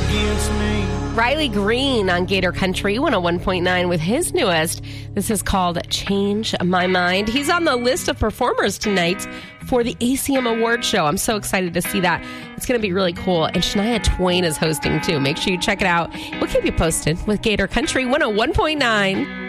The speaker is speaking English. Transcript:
against me. Riley Green on Gator Country 101.9 with his newest. This is called Change My Mind. He's on the list of performers tonight for the ACM Award Show. I'm so excited to see that. It's going to be really cool. And Shania Twain is hosting too. Make sure you check it out. We'll keep you posted with Gator Country 101.9.